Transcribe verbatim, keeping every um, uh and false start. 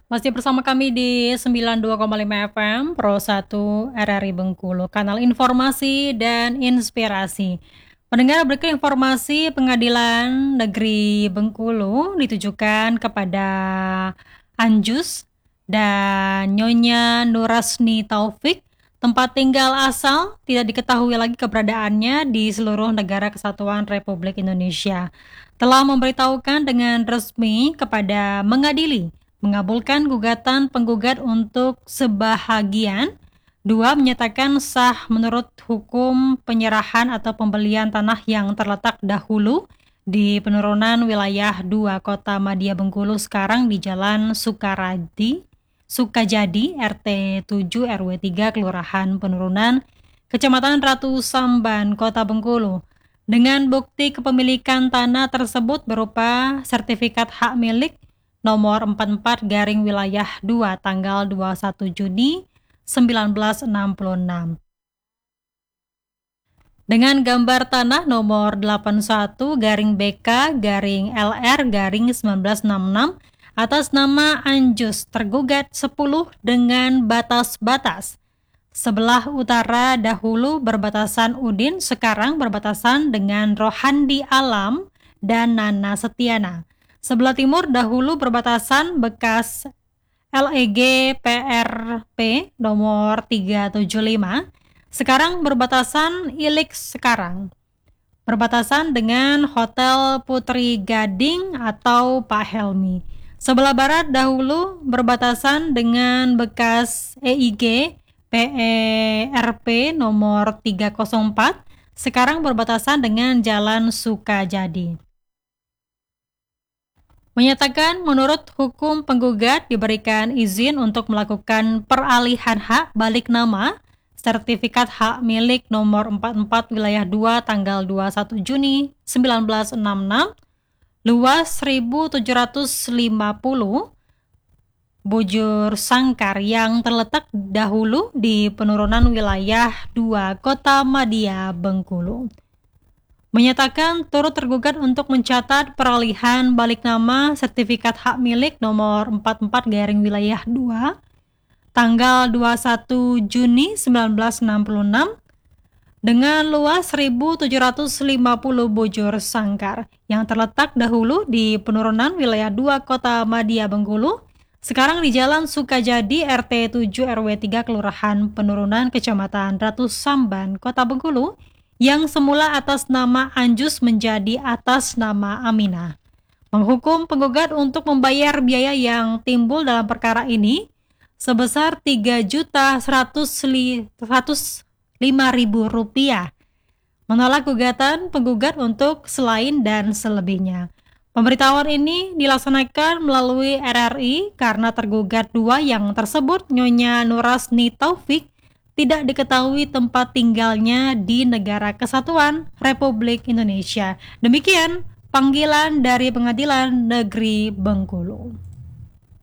Masih bersama kami di sembilan puluh dua koma lima F M Pro satu R R I Bengkulu, kanal informasi dan inspirasi. Pendengar, berikut informasi Pengadilan Negeri Bengkulu ditujukan kepada Anjus dan Nyonya Nurasni Taufik. Tempat tinggal asal tidak diketahui lagi keberadaannya di seluruh negara kesatuan Republik Indonesia. Telah memberitahukan dengan resmi kepada mengadili mengabulkan gugatan penggugat untuk sebahagian. Dua, menyatakan sah menurut hukum penyerahan atau pembelian tanah yang terletak dahulu di penurunan wilayah dua Kota Madia Bengkulu, sekarang di Jalan Sukaradi, Sukajadi, R T tujuh R W tiga, Kelurahan Penurunan, Kecamatan Ratu Samban, Kota Bengkulu. Dengan bukti kepemilikan tanah tersebut berupa sertifikat hak milik nomor empat puluh empat garing wilayah dua tanggal dua puluh satu Juni seribu sembilan ratus enam puluh enam. Dengan gambar tanah nomor delapan puluh satu garing B K garing L R garing seribu sembilan ratus enam puluh enam atas nama Anjus tergugat sepuluh dengan batas-batas. Sebelah utara dahulu berbatasan Udin, sekarang berbatasan dengan Rohandi Alam dan Nana Setiana. Sebelah timur dahulu berbatasan bekas L E G P R P nomor tiga tujuh lima, sekarang berbatasan Ilik sekarang. Berbatasan dengan Hotel Putri Gading atau Pak Helmi. Sebelah barat dahulu berbatasan dengan bekas E I G P E R P nomor tiga nol empat, sekarang berbatasan dengan Jalan Sukajadi. Menyatakan menurut hukum penggugat diberikan izin untuk melakukan peralihan hak balik nama sertifikat hak milik nomor empat puluh empat wilayah dua tanggal dua puluh satu Juni seribu sembilan ratus enam puluh enam, luas seribu tujuh ratus lima puluh bujur sangkar yang terletak dahulu di penurunan wilayah dua Kota Madia Bengkulu. Menyatakan turut tergugat untuk mencatat peralihan balik nama sertifikat hak milik nomor empat puluh empat garing wilayah dua tanggal dua puluh satu Juni seribu sembilan ratus enam puluh enam dengan luas seribu tujuh ratus lima puluh bujur sangkar yang terletak dahulu di penurunan wilayah dua Kota Madia Bengkulu, sekarang di Jalan Sukajadi, R T tujuh R W tiga, Kelurahan Penurunan, Kecamatan Ratu Samban, Kota Bengkulu, yang semula atas nama Anjus menjadi atas nama Aminah. Menghukum penggugat untuk membayar biaya yang timbul dalam perkara ini sebesar tiga juta seratus lima ribu rupiah. Menolak gugatan penggugat untuk selain dan selebihnya. Pemberitahuan ini dilaksanakan melalui R R I karena tergugat dua yang tersebut, Nyonya Nurasni Taufik, tidak diketahui tempat tinggalnya di negara kesatuan Republik Indonesia. Demikian panggilan dari Pengadilan Negeri Bengkulu.